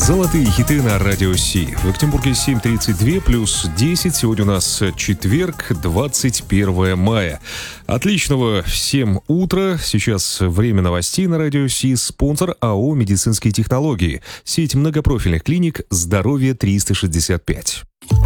Золотые хиты на радио Си. В Екатеринбурге 7:32 плюс 10. Сегодня у нас четверг, 21 мая. Отличного всем утра. Сейчас время новостей на радио Си. Спонсор АО «Медицинские технологии». Сеть многопрофильных клиник «Здоровье 365».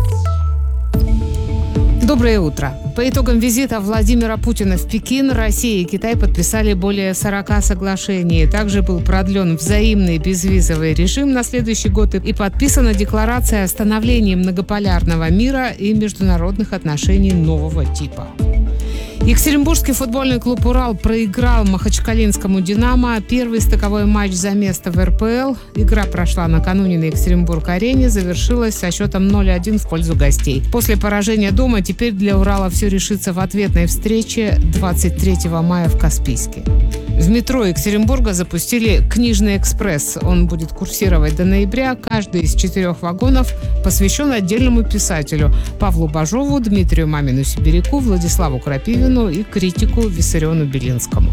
Доброе утро. По итогам визита Владимира Путина в Пекин Россия и Китай подписали более 40 соглашений. Также был продлен взаимный безвизовый режим на следующий год и подписана декларация о становлении многополярного мира и международных отношений нового типа. Екатеринбургский футбольный клуб «Урал» проиграл махачкалинскому «Динамо» первый стыковой матч за место в РПЛ. Игра прошла накануне на Екатеринбург-арене, завершилась со счетом 0-1 в пользу гостей. После поражения дома теперь для «Урала» все решится в ответной встрече 23 мая в Каспийске. В метро Екатеринбурга запустили «Книжный экспресс». Он будет курсировать до ноября. Каждый из 4 вагонов посвящен отдельному писателю – Павлу Бажову, Дмитрию Мамину-Сибиряку, Владиславу Крапивину и критику Виссариону Белинскому.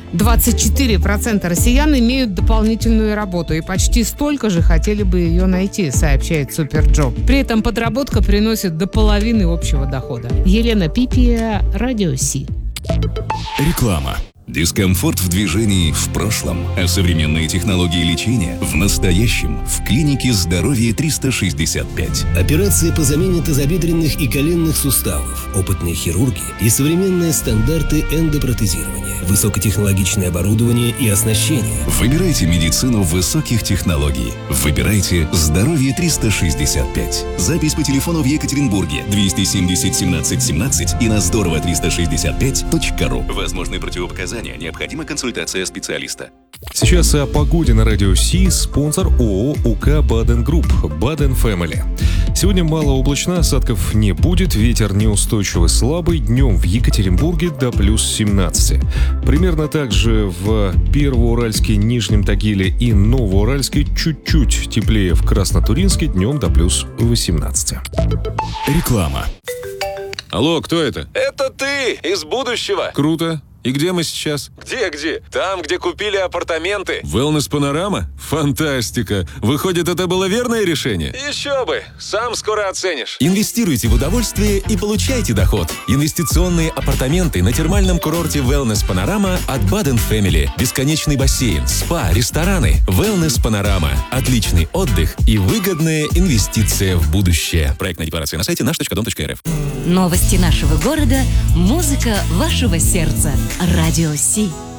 24% россиян имеют дополнительную работу, и почти столько же хотели бы ее найти, сообщает Суперджоп. При этом подработка приносит до половины общего дохода. Елена Пипия, Радио Си. Реклама. Дискомфорт в движении в прошлом, а современные технологии лечения в настоящем в клинике «Здоровье 365». Операции по замене тазобедренных и коленных суставов, опытные хирурги и современные стандарты эндопротезирования, высокотехнологичное оборудование и оснащение. Выбирайте медицину высоких технологий. Выбирайте «Здоровье 365». Запись по телефону в Екатеринбурге 270 17 17 и на здорово365.ру. Возможны противопоказания. Необходима консультация специалиста. Сейчас о погоде на радио Си. Спонсор ООО УК «Баден Групп» «Баден Фэмили». Сегодня малооблачно, осадков не будет, ветер неустойчивый слабый, днем в Екатеринбурге до плюс 17. Примерно так же в Первоуральске, Нижнем Тагиле и Новоуральске, чуть-чуть теплее в Краснотуринске, днем до плюс 18. Реклама. Алло, кто это? Это ты, из будущего. Круто. И где мы сейчас? Где? Там, где купили апартаменты. Wellness Панорама? Фантастика. Выходит, это было верное решение? Еще бы. Сам скоро оценишь. Инвестируйте в удовольствие и получайте доход. Инвестиционные апартаменты на термальном курорте Wellness Панорама от Баден Фэмили. Бесконечный бассейн, спа, рестораны. Wellness Панорама. Отличный отдых и выгодная инвестиция в будущее. Проектная декларация на сайте наш.дом.рф. Новости нашего города, музыка вашего сердца. Радио Си.